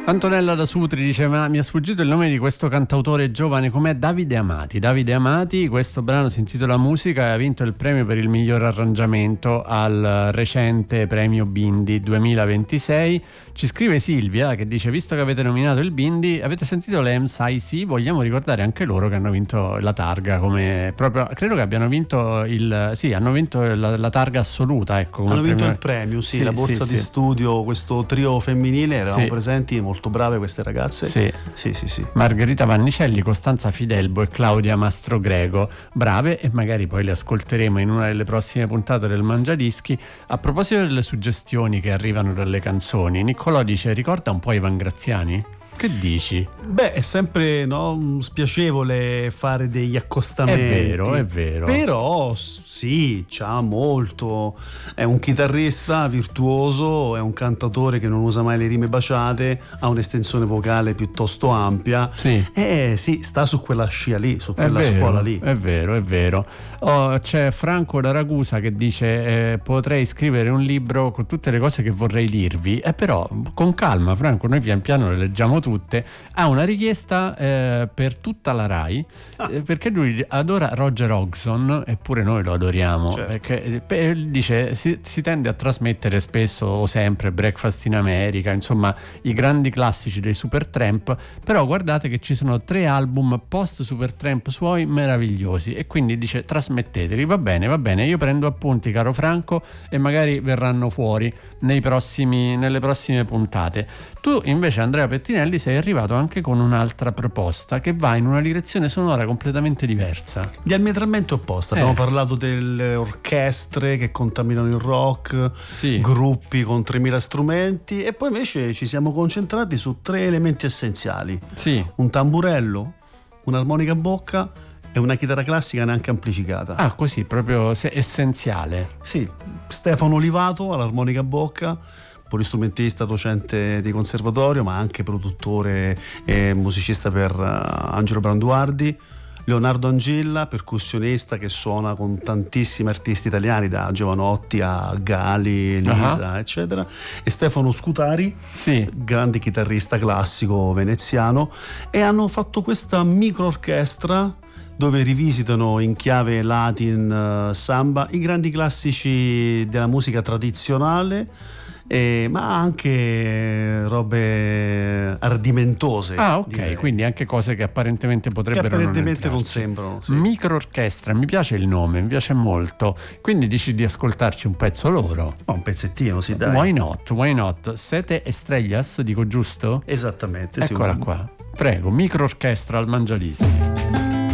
Antonella da Sutri dice: ma mi è sfuggito il nome di questo cantautore giovane, com'è? Davide Amati. Questo brano si intitola Musica e ha vinto il premio per il miglior arrangiamento al recente premio Bindi 2026. Ci scrive Silvia che dice: visto che avete nominato il Bindi, avete sentito le MSIC? Vogliamo ricordare anche loro che hanno vinto la targa, come proprio credo che abbiano vinto hanno vinto la targa assoluta, ecco, come hanno vinto il premio, sì, la borsa di studio, questo trio femminile, eravamo presenti, molto brave queste ragazze. Sì. Margherita Vannicelli, Costanza Fidelbo e Claudia Mastrogrego, brave, e magari poi le ascolteremo in una delle prossime puntate del Mangiadischi. A proposito delle suggestioni che arrivano dalle canzoni, Niccolò dice: ricorda un po' Ivan Graziani? Che dici? Beh, è sempre spiacevole fare degli accostamenti. È vero. Però sì, c'ha molto. È un chitarrista virtuoso, è un cantatore che non usa mai le rime baciate, ha un'estensione vocale piuttosto ampia. Sì. Sì, sta su quella scia lì, su quella scuola lì. È vero. C'è Franco da Ragusa che dice: potrei scrivere un libro con tutte le cose che vorrei dirvi. Però con calma, Franco, noi pian piano le leggiamo tutte. Ha una richiesta per tutta la Rai, perché lui adora Roger Hodgson, eppure noi lo adoriamo, certo. Perché dice si tende a trasmettere spesso o sempre Breakfast in America, insomma i grandi classici dei Supertramp, però guardate che ci sono 3 album post Supertramp suoi meravigliosi, e quindi dice: trasmetteteli. Va bene, io prendo appunti, caro Franco, e magari verranno fuori nelle prossime puntate. Tu invece, Andrea Pettinelli, sei arrivato anche con un'altra proposta che va in una direzione sonora completamente diversa, diametralmente opposta. Abbiamo parlato delle orchestre che contaminano il rock, gruppi con 3.000 strumenti, e poi invece ci siamo concentrati su 3 elementi essenziali: un tamburello, un'armonica a bocca e una chitarra classica neanche amplificata. Così, proprio essenziale. Sì, Stefano Olivato all'armonica a bocca, polistrumentista, docente di conservatorio, ma anche produttore e musicista per Angelo Branduardi. Leonardo Angilla, percussionista che suona con tantissimi artisti italiani, da Giovanotti a Gali, Elisa, eccetera. E Stefano Scutari, grande chitarrista classico veneziano, e hanno fatto questa micro orchestra dove rivisitano in chiave latin, samba, i grandi classici della musica tradizionale, ma anche robe ardimentose. Ok, quindi anche cose che apparentemente potrebbero non sembrano. Micro orchestra, mi piace il nome, mi piace molto. Quindi dici di ascoltarci un pezzo loro? Un pezzettino, sì, dai. Why not? Sete Estrellas, dico giusto? Esattamente. Eccola qua. Prego, micro orchestra al Mangiadischi.